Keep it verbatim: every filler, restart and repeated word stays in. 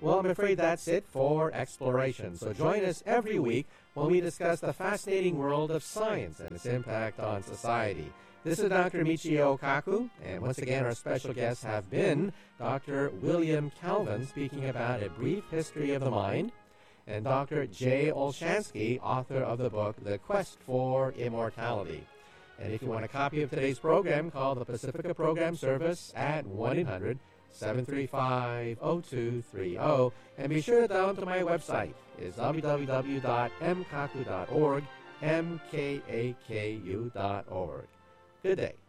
Well, I'm afraid that's it for Exploration. So join us every week when we discuss the fascinating world of science and its impact on society. This is Doctor Michio Kaku, and once again our special guests have been Doctor William Calvin, speaking about a brief history of the mind, and Doctor Jay Olshansky, author of the book The Quest for Immortality. And if you want a copy of today's program, call the Pacifica Program Service at one eight hundred seven three five oh two three oh, and be sure to download to my website. It's w w w dot m kaku dot org, m k a k u dot org. Good day.